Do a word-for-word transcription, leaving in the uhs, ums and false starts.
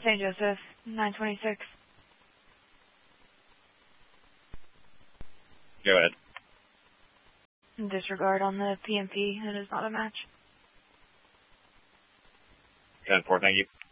Saint Joseph, nine twenty-six. Go ahead. Disregard on the P M P. It is not a match. ten four, thank you.